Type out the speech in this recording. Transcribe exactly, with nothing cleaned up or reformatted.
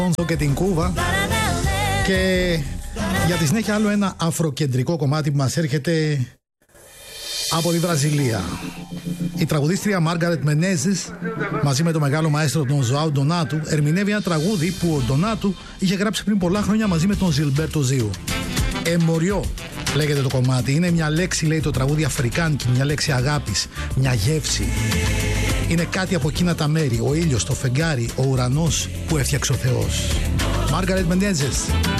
και την Κούβα. Και για τη συνέχεια άλλο ένα αφροκεντρικό κομμάτι που μας έρχεται από τη Βραζιλία. Η τραγουδίστρια Μάργαρετ Μενέζες μαζί με το μεγάλο μαέστρο τον Ζωάου Ντονάτου ερμηνεύει ένα τραγούδι που ο Ντονάτου είχε γράψει πριν πολλά χρόνια μαζί με τον Ζιλμπέρτο Ζίου. Εμοριό λέγεται το κομμάτι. Είναι μια λέξη, λέει το τραγούδι, αφρικάνικη, μια λέξη αγάπης, μια γεύση. Είναι κάτι από εκείνα τα μέρη, ο ήλιος, το φεγγάρι, ο ουρανός που έφτιαξε ο Θεός. Μάργαρετ Μενέζες.